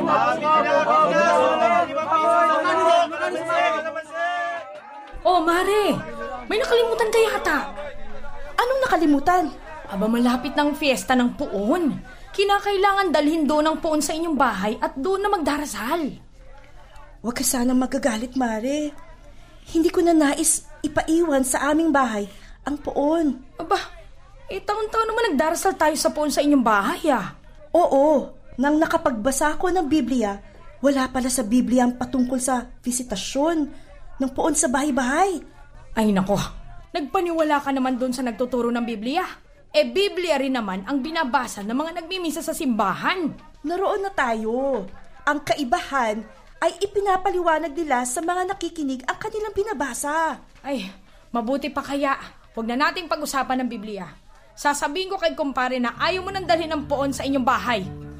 Oh, Mare, may nakalimutan ka yata. Anong nakalimutan? Aba, malapit ng fiesta ng puon. Kinakailangan dalhin doon ang puon sa inyong bahay at doon na magdarasal. Huwag ka sanang magagalit, Mare. Hindi ko na nais ipaiwan sa aming bahay ang puon. Aba, taon-taon naman nagdarasal tayo sa puon sa inyong bahay, ah. Oo, nang nakapagbasa ko ng Biblia, wala pala sa Biblia ang patungkol sa visitasyon ng puon sa bahay-bahay. Ay nako, nagpaniwala ka naman doon sa nagtuturo ng Biblia. Biblia rin naman ang binabasa ng mga nagmimisa sa simbahan. Naroon na tayo. Ang kaibahan ay ipinapaliwanag nila sa mga nakikinig ang kanilang binabasa. Ay, mabuti pa kaya. Huwag na nating pag-usapan ng Biblia. Sasabihin ko kay kumpare na ayaw mo nang dalhin ang puon sa inyong bahay.